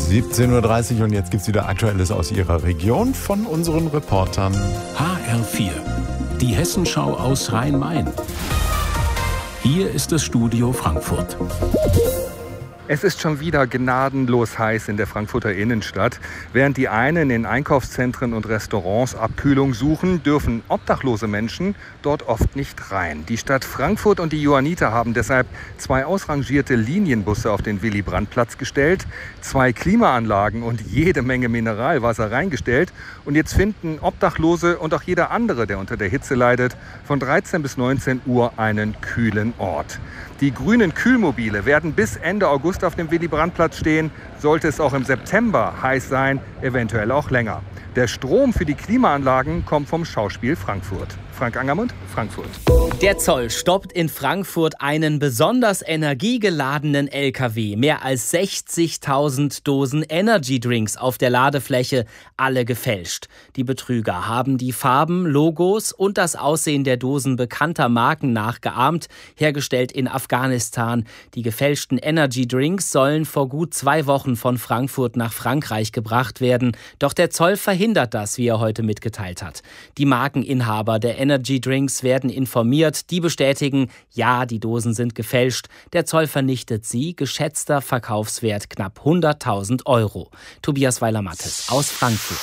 17:30 Uhr und jetzt gibt es wieder Aktuelles aus Ihrer Region von unseren Reportern. HR4, die Hessenschau aus Rhein-Main. Hier ist das Studio Frankfurt. Es ist schon wieder gnadenlos heiß in der Frankfurter Innenstadt. Während die einen in Einkaufszentren und Restaurants Abkühlung suchen, dürfen obdachlose Menschen dort oft nicht rein. Die Stadt Frankfurt und die Johanniter haben deshalb 2 ausrangierte Linienbusse auf den Willy-Brandt-Platz gestellt, 2 Klimaanlagen und jede Menge Mineralwasser reingestellt. Und jetzt finden Obdachlose und auch jeder andere, der unter der Hitze leidet, von 13 bis 19 Uhr einen kühlen Ort. Die grünen Kühlmobile werden bis Ende August auf dem Willy-Brandt-Platz stehen. Sollte es auch im September heiß sein, eventuell auch länger. Der Strom für die Klimaanlagen kommt vom Schauspiel Frankfurt. Frank Angermund, Frankfurt. Der Zoll stoppt in Frankfurt einen besonders energiegeladenen LKW. Mehr als 60.000 Dosen Energy-Drinks auf der Ladefläche, alle gefälscht. Die Betrüger haben die Farben, Logos und das Aussehen der Dosen bekannter Marken nachgeahmt, hergestellt in Afghanistan. Die gefälschten Energy-Drinks sollen vor gut 2 Wochen von Frankfurt nach Frankreich gebracht werden. Doch der Zoll verhindert das, wie er heute mitgeteilt hat. Die Markeninhaber der Energy-Drinks werden informiert. Die bestätigen, ja, die Dosen sind gefälscht. Der Zoll vernichtet sie. Geschätzter Verkaufswert knapp 100.000 €. Tobias Weiler-Mattes aus Frankfurt.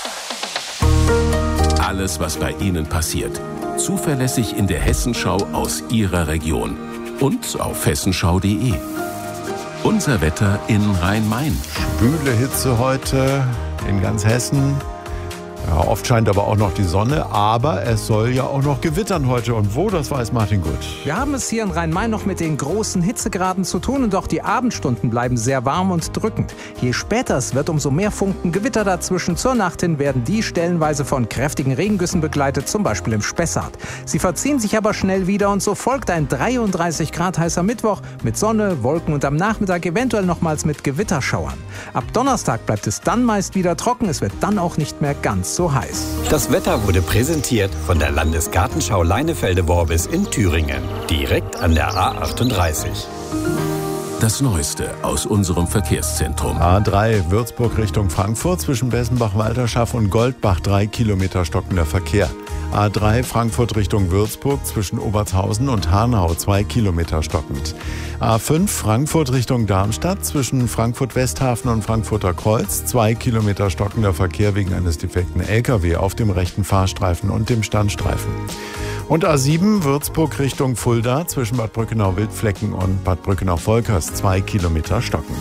Alles, was bei Ihnen passiert. Zuverlässig in der Hessenschau aus Ihrer Region. Und auf hessenschau.de. Unser Wetter in Rhein-Main. Schwüle Hitze heute in ganz Hessen. Ja, oft scheint aber auch noch die Sonne, aber es soll ja auch noch gewittern heute. Und wo, das weiß Martin Gut. Wir haben es hier in Rhein-Main noch mit den großen Hitzegraden zu tun und auch die Abendstunden bleiben sehr warm und drückend. Je später es wird, umso mehr Funken Gewitter dazwischen. Zur Nacht hin werden die stellenweise von kräftigen Regengüssen begleitet, zum Beispiel im Spessart. Sie verziehen sich aber schnell wieder und so folgt ein 33 Grad heißer Mittwoch mit Sonne, Wolken und am Nachmittag eventuell nochmals mit Gewitterschauern. Ab Donnerstag bleibt es dann meist wieder trocken, es wird dann auch nicht mehr ganz so heiß. Das Wetter wurde präsentiert von der Landesgartenschau Leinefelde-Worbis in Thüringen, direkt an der A38. Das Neueste aus unserem Verkehrszentrum. A3 Würzburg Richtung Frankfurt zwischen Bessenbach-Walterschaff und Goldbach 3 Kilometer stockender Verkehr. A3 Frankfurt Richtung Würzburg zwischen Obertshausen und Hanau 2 Kilometer stockend. A5 Frankfurt Richtung Darmstadt zwischen Frankfurt-Westhafen und Frankfurter Kreuz 2 Kilometer stockender Verkehr wegen eines defekten LKW auf dem rechten Fahrstreifen und dem Standstreifen. Und A7 Würzburg Richtung Fulda zwischen Bad Brückenau-Wildflecken und Bad Brückenau-Volkers 2 Kilometer stockend.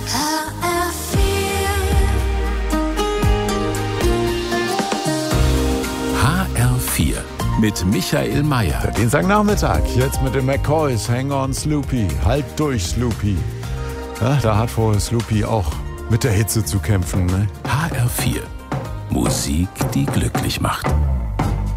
HR4 mit Michael Mayer. Der Dienstagnachmittag, jetzt mit den McCoys, Hang on Sloopy, halt durch Sloopy. Ja, da hat wohl Sloopy auch mit der Hitze zu kämpfen. Ne? HR4, Musik, die glücklich macht.